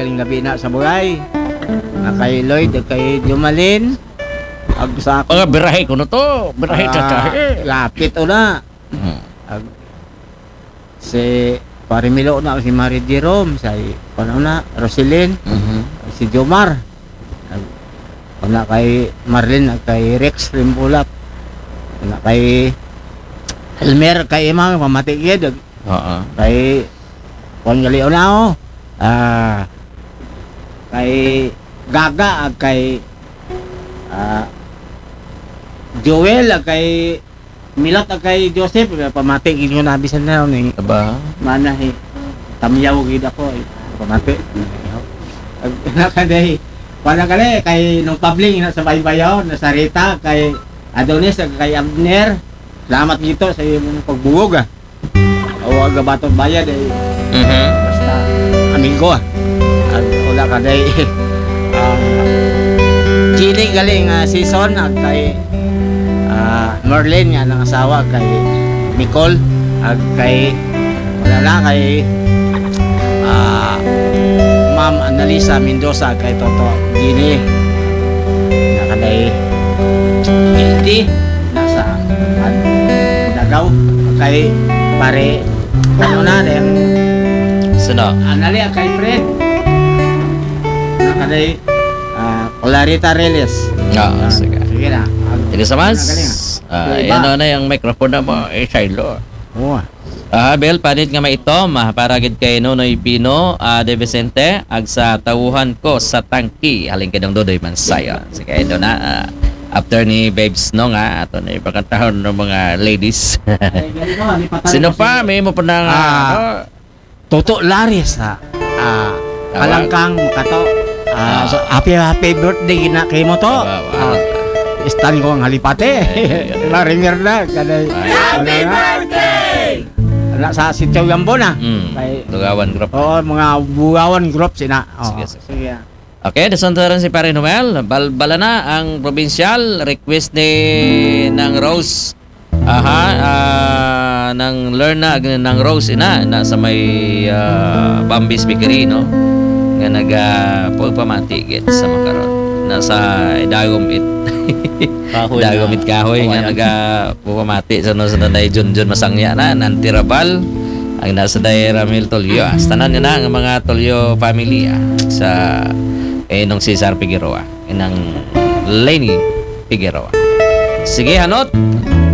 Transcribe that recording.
galing gabi na sa bugay. Na kay Lloyd, kay Jumalin. Ag sa ako. Mga birahe ko na to. Birahe kakahe. Lapit o na. Ag, si Parimilo na, si Marie Jerome, si ano na, Roselyn, si Jomar. Una kay Marlene, kay Rex Rimbulat. Una kay Elmer, kay Emang, pamatigid. Kay Juan Galeo na ako. Kay Gaga, kay Joel, kay Milot, kay Joseph, pamatigid ko na bisan na ni. Aba? Mana tamyaw gid ako. Pamati. Nakaday. Wala kali kay nung publing na sa baybayaw na sa Rita kay Adonis kay Abner. Salamat dito sa imong pagbuwog. O aga batong bayad basta amigo wala kaday Chile galing season kay Merlin nga ng asawa kay Nicole kay wala na kay Ma'am Annalisa Mendoza kay Toto Gini nakaday guilty nasa Dagaw kay pare ano na yung sino? Anali kay Fred nakaday Clarita Reyes. Sige. Sige na. Ini sama ano na yung microphone na mo Shiloh. Bel, panit nga maitom para gid kay Nonoy Pino de Vicente ag sa tawuhan ko sa tangki haling kay Dodoy Mansaya. Sige, ito na after ni Babes no nga ato na ipakantahon ng mga ladies. Sino pa? May mo pa ng Toto Laris Kalangkang kato so happy birthday na kay mo to. Istan ko ang halipate. Laringer na kanay. Happy birthday! Sa Sitio Yambo na. Bugawan group. Mga Bugawan group sina. Sige. Okay, nasundaran si Pare Noel. Balbala na ang provincial request ng Rose. Ng Lerna ng Rose na sa may Bambis Bakery no. Nga pagpamatigit sa makaron. Nasa Dagomit. Dagomit kahoy nga pupamati sa sunod na Junjun Masangya na Nantirabal ang nasa Daira Mil Tolyo. Tanan na ang mga Tolyo family sa nung Cesar Figueroa, ng Lenny Figueroa. Sige, hanot.